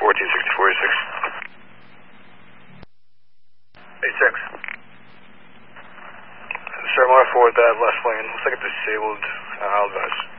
86. Sir, I'm on 4 with that left lane. Looks like it's disabled. I'll advise.